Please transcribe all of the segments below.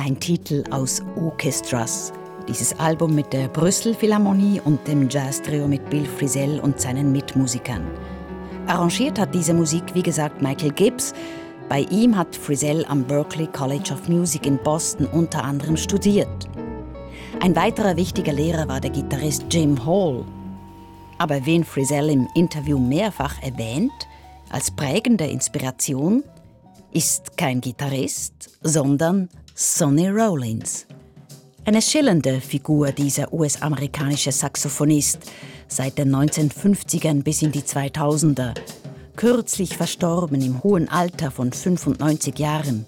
ein Titel aus Orchestras. Dieses Album mit der Brüssel Philharmonie und dem Jazz-Trio mit Bill Frisell und seinen Mitmusikern. Arrangiert hat diese Musik, wie gesagt, Michael Gibbs. Bei ihm hat Frisell am Berklee College of Music in Boston unter anderem studiert. Ein weiterer wichtiger Lehrer war der Gitarrist Jim Hall. Aber wen Frisell im Interview mehrfach erwähnt, als prägende Inspiration, ist kein Gitarrist, sondern Sonny Rollins. Eine schillernde Figur, dieser US-amerikanische Saxophonist, seit den 1950ern bis in die 2000er, kürzlich verstorben im hohen Alter von 95 Jahren.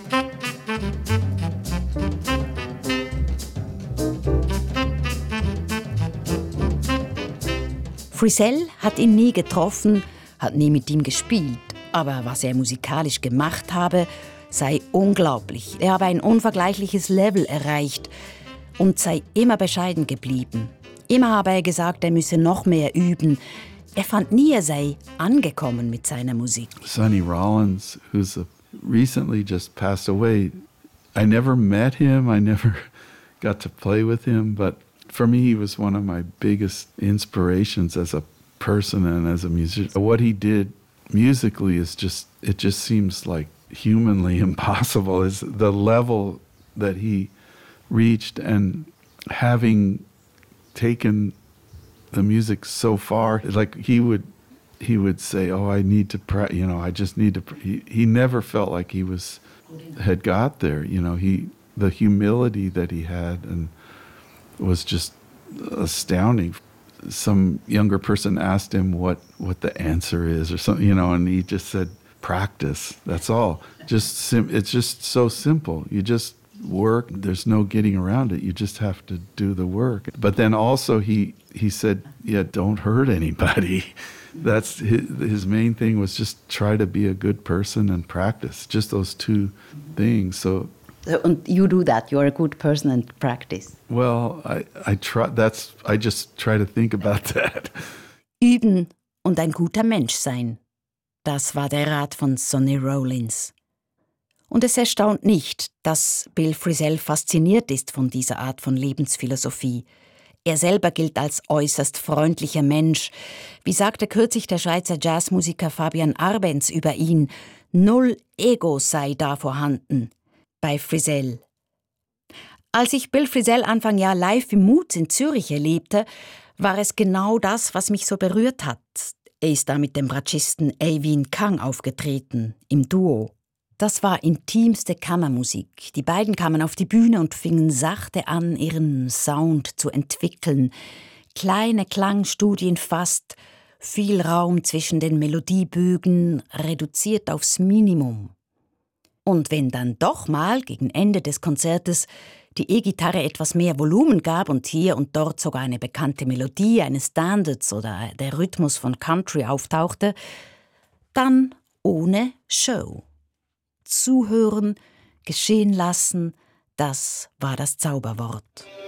Frisell hat ihn nie getroffen, hat nie mit ihm gespielt, aber was er musikalisch gemacht habe, sei unglaublich. Er habe ein unvergleichliches Level erreicht und sei immer bescheiden geblieben. Immer habe er gesagt, er müsse noch mehr üben. Er fand nie, er sei angekommen mit seiner Musik. Sonny Rollins, who's recently just passed away, I never met him, I never got to play with him, but for me he was one of my biggest inspirations as a person and as a musician. What he did musically is just, it just seems like humanly impossible. Is the level that he reached, and having taken the music so far, like he would say, "Oh, I need to I just need to." He never felt like he had got there. The humility that he had and was just astounding. Some younger person asked him what the answer is or something, and he just said, practice. That's all. It's just so simple. You just work. There's no getting around it. You just have to do the work. But then also he said, yeah, don't hurt anybody. That's his main thing was just try to be a good person and practice. Just those two things. So and you do that. You are a good person and practice. Well, I try. I just try to think about that. Üben und ein guter Mensch sein. Das war der Rat von Sonny Rollins. Und es erstaunt nicht, dass Bill Frisell fasziniert ist von dieser Art von Lebensphilosophie. Er selber gilt als äußerst freundlicher Mensch. Wie sagte kürzlich der Schweizer Jazzmusiker Fabian Arbenz über ihn, 0 Ego sei da vorhanden bei Frisell. Als ich Bill Frisell Anfang Jahr live im Moods in Zürich erlebte, war es genau das, was mich so berührt hat. Er ist da mit dem Bratschisten Eyvind Kang aufgetreten, im Duo. Das war intimste Kammermusik. Die beiden kamen auf die Bühne und fingen sachte an, ihren Sound zu entwickeln. Kleine Klangstudien fast, viel Raum zwischen den Melodiebögen, reduziert aufs Minimum. Und wenn dann doch mal gegen Ende des Konzertes die E-Gitarre etwas mehr Volumen gab und hier und dort sogar eine bekannte Melodie eines Standards oder der Rhythmus von Country auftauchte, dann ohne Show. Zuhören, geschehen lassen, das war das Zauberwort.